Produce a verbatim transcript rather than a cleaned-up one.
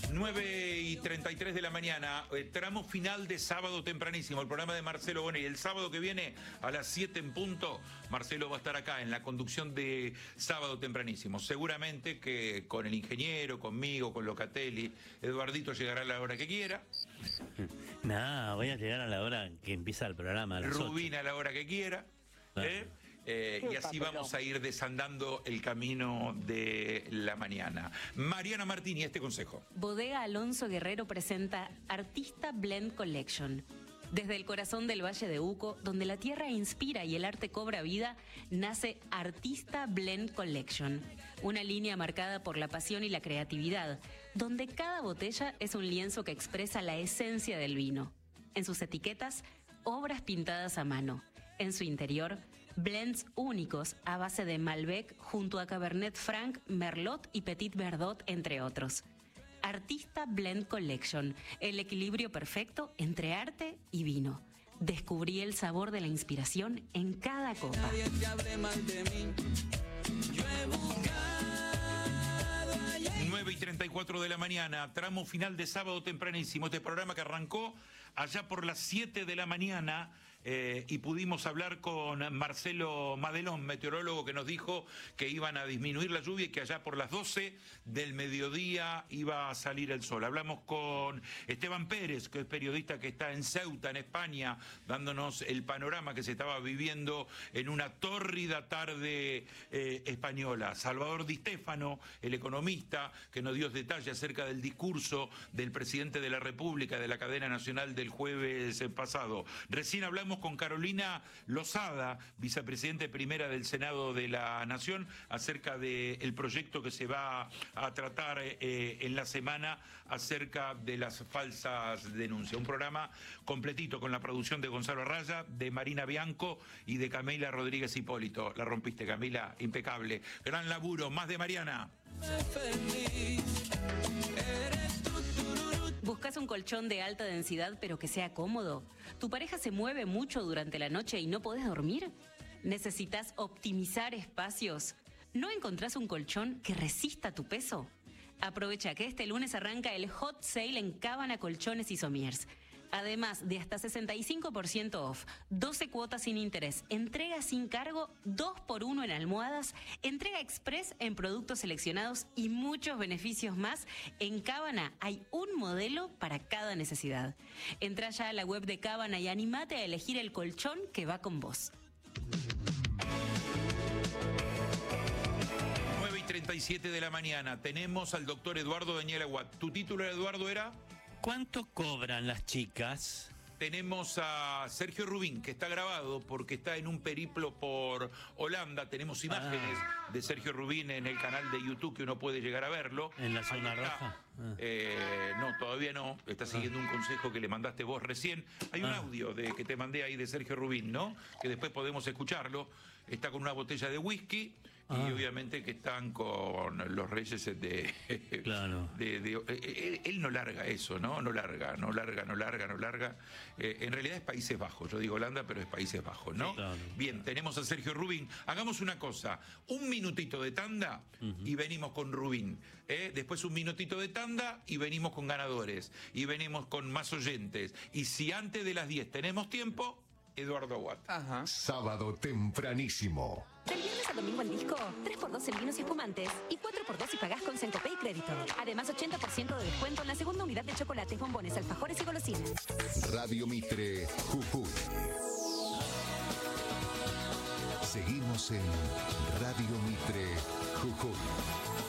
nueve y treinta y tres de la mañana, eh, tramo final de Sábado Tempranísimo, el programa de Marcelo Bonelli. El sábado que viene a las siete en punto, Marcelo va a estar acá en la conducción de Sábado Tempranísimo. Seguramente que con el ingeniero, conmigo, con Locatelli, Eduardito llegará a la hora que quiera. No, voy a llegar a la hora que empieza el programa. A las Rubín a la hora que quiera. ¿eh? Eh, y así vamos a ir desandando el camino de la mañana. Mariana Martini, este consejo. Bodega Alonso Guerrero presenta Artista Blend Collection. Desde el corazón del Valle de Uco, donde la tierra inspira y el arte cobra vida, nace Artista Blend Collection, una línea marcada por la pasión y la creatividad, donde cada botella es un lienzo que expresa la esencia del vino. En sus etiquetas, obras pintadas a mano. En su interior, blends únicos a base de Malbec junto a Cabernet Franc, Merlot y Petit Verdot, entre otros. Artista Blend Collection, el equilibrio perfecto entre arte y vino. Descubrí el sabor de la inspiración en cada copa. Nadie te hable mal de mí. Yo he buscado allá. nueve y treinta y cuatro de la mañana, tramo final de Sábado Tempranísimo. Este programa que arrancó allá por las siete de la mañana. Eh, y pudimos hablar con Marcelo Madelón, meteorólogo, que nos dijo que iban a disminuir la lluvia y que allá por las doce del mediodía iba a salir el sol. Hablamos con Esteban Pérez, que es periodista que está en Ceuta, en España, dándonos el panorama que se estaba viviendo en una tórrida tarde eh, española. Salvador Di Stéfano, el economista, que nos dio detalles acerca del discurso del presidente de la República, de la cadena nacional del jueves pasado. Recién hablamos con Carolina Lozada, vicepresidente primera del Senado de la Nación, acerca del proyecto que se va a tratar eh, en la semana acerca de las falsas denuncias. Un programa completito con la producción de Gonzalo Arraya, de Marina Bianco y de Camila Rodríguez Hipólito. La rompiste, Camila, impecable. Gran laburo, más de Mariana. ¿Buscas un colchón de alta densidad pero que sea cómodo? ¿Tu pareja se mueve mucho durante la noche y no podés dormir? ¿Necesitas optimizar espacios? ¿No encontrás un colchón que resista tu peso? Aprovecha que este lunes arranca el Hot Sale en Cábana Colchones y Somiers. Además de hasta sesenta y cinco por ciento off, doce cuotas sin interés, entrega sin cargo, dos por uno en almohadas, entrega express en productos seleccionados y muchos beneficios más. En Cábana hay un modelo para cada necesidad. Entra ya a la web de Cábana y animate a elegir el colchón que va con vos. nueve y treinta y siete de la mañana, tenemos al doctor Eduardo Daniel Aguat. ¿Tu título, Eduardo, era? ¿Cuánto cobran las chicas? Tenemos a Sergio Rubín, que está grabado porque está en un periplo por Holanda. Tenemos imágenes ah. de Sergio Rubín en el canal de YouTube, que uno puede llegar a verlo. ¿En la zona roja? Ah. Eh, no, todavía no. Está siguiendo ah. un consejo que le mandaste vos recién. Hay un ah. audio de que te mandé ahí de Sergio Rubín, ¿no? Que después podemos escucharlo. Está con una botella de whisky ah. y obviamente que están con los reyes de... Claro. De, de, él, él no larga eso, ¿no? No larga, no larga, no larga, no larga. Eh, en realidad es Países Bajos. Yo digo Holanda, pero es Países Bajos, ¿no? Sí, claro. Bien, tenemos a Sergio Rubín. Hagamos una cosa, un minutito de tanda uh-huh. y venimos con Rubín. ¿eh? Después un minutito de tanda y venimos con ganadores. Y venimos con más oyentes. Y si antes de las diez tenemos tiempo... Eduardo Aguat. Ajá. Sábado Tempranísimo. Del viernes a domingo en disco, tres por dos en vinos y espumantes y cuatro por dos si pagás con Centopay y crédito. Además, ochenta por ciento de descuento en la segunda unidad de chocolates, bombones, alfajores y golosinas. Radio Mitre, Jujuy. Seguimos en Radio Mitre, Jujuy.